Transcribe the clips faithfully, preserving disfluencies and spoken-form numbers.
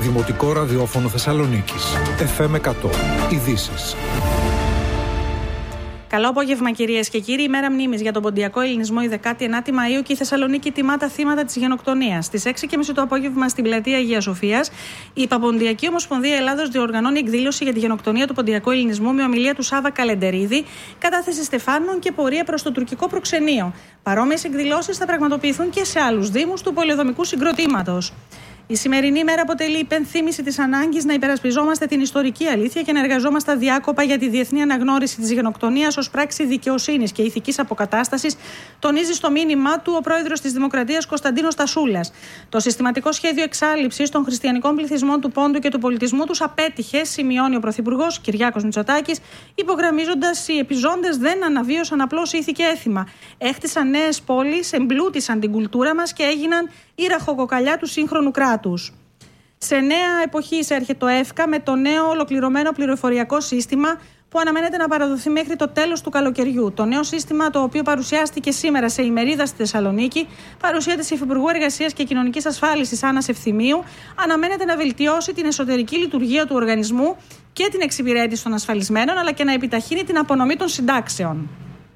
Δημοτικό Ραδιόφωνο Θεσσαλονίκης. εφ εμ εκατό. Ειδήσεις. Καλό απόγευμα, κυρίες και κύριοι. Ημέρα μνήμης για τον ποντιακό ελληνισμό, η δεκάτη ενάτη Μαΐου, και η Θεσσαλονίκη τιμά τα θύματα της γενοκτονίας. Στις έξι και μισή το απόγευμα στην πλατεία Αγίας Σοφίας, η Παποντιακή Ομοσπονδία Ελλάδος διοργανώνει εκδήλωση για τη γενοκτονία του ποντιακού ελληνισμού με ομιλία του Σάβα Καλεντερίδη, κατάθεση στεφάνων και πορεία προς το τουρκικό προξενείο. Παρόμοιες εκδηλώσεις θα πραγματοποιηθούν και σε άλλους δήμους του πολεοδομικού συγκροτήματος. Η σημερινή μέρα αποτελεί υπενθύμηση της ανάγκης να υπερασπιζόμαστε την ιστορική αλήθεια και να εργαζόμαστε αδιάκοπα για τη διεθνή αναγνώριση της γενοκτονίας ως πράξη δικαιοσύνης και ηθικής αποκατάστασης, τονίζει στο μήνυμά του ο πρόεδρος της Δημοκρατίας Κωνσταντίνος Τασούλας. Το συστηματικό σχέδιο εξάλληψης των χριστιανικών πληθυσμών του Πόντου και του πολιτισμού τους απέτυχε, σημειώνει ο Πρωθυπουργός Κυριάκος Μητσοτάκης, υπογραμμίζοντας: οι επιζώντες δεν αναβίωσαν απλώς ήθη έθιμα. Έχτισαν νέες πόλεις, εμπλούτησαν την κουλτούρα μας και έγιναν η ραχοκοκαλιά του σύγχρονου κράτους. Σε νέα εποχή εισέρχεται το ΕΦΚΑ με το νέο ολοκληρωμένο πληροφοριακό σύστημα που αναμένεται να παραδοθεί μέχρι το τέλος του καλοκαιριού. Το νέο σύστημα, το οποίο παρουσιάστηκε σήμερα σε ημερίδα στη Θεσσαλονίκη, παρουσία της Υφυπουργού Εργασίας και Κοινωνικής Ασφάλισης Άννας Ευθυμίου, αναμένεται να βελτιώσει την εσωτερική λειτουργία του οργανισμού και την εξυπηρέτηση των ασφαλισμένων, αλλά και να επιταχύνει την απονομή των συντάξεων.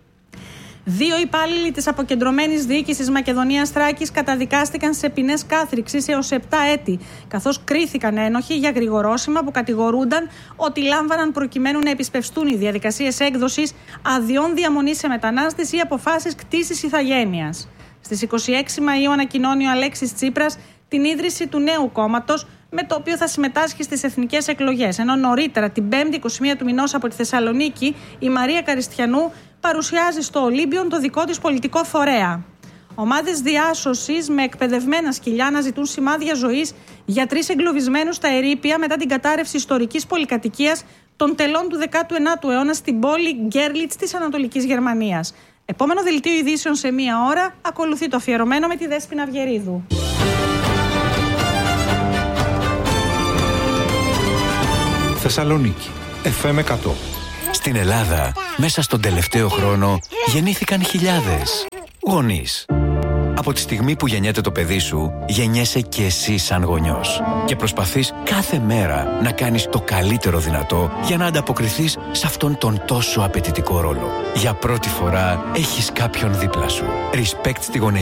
Δύο υπάλληλοι της αποκεντρωμένης διοίκησης Μακεδονίας Θράκης καταδικάστηκαν σε ποινές κάθριξης έως επτά έτη, καθώς κρίθηκαν ένοχοι για γρηγορόσημα που κατηγορούνταν ότι λάμβαναν προκειμένου να επισπευστούν οι διαδικασίες έκδοσης αδειών διαμονής σε μετανάστες ή αποφάσεις κτήσης ηθαγένειας. Στις είκοσι έξι Μαΐου ανακοινώνει ο Αλέξης Τσίπρας την ίδρυση του νέου κόμματος, με το οποίο θα συμμετάσχει στις εθνικές εκλογές. Ενώ νωρίτερα, την πέμπτη είκοσι μία του μηνός, από τη Θεσσαλονίκη, η Μαρία Καριστιανού παρουσιάζει στο Ολύμπιον το δικό της πολιτικό φορέα. Ομάδες διάσωσης με εκπαιδευμένα σκυλιά αναζητούν σημάδια ζωής για τρεις εγκλωβισμένους στα ερείπια μετά την κατάρρευση ιστορικής πολυκατοικίας των τελών του δέκατου ένατου αιώνα στην πόλη Γκέρλιτς της Ανατολικής Γερμανίας. Επόμενο δελτίο ειδήσεων σε μία ώρα, ακολουθεί το αφιερωμένο με τη Δέσποινα Αυγερίδου. Θεσσαλονίκη, εφ εμ εκατό. Στην Ελλάδα, μέσα στον τελευταίο χρόνο, γεννήθηκαν χιλιάδες γονείς. Από τη στιγμή που γεννιέται το παιδί σου, γεννιέσαι και εσύ σαν γονιός. Και προσπαθείς κάθε μέρα να κάνεις το καλύτερο δυνατό για να ανταποκριθείς σε αυτόν τον τόσο απαιτητικό ρόλο. Για πρώτη φορά έχεις κάποιον δίπλα σου. Respect στη γονεϊκή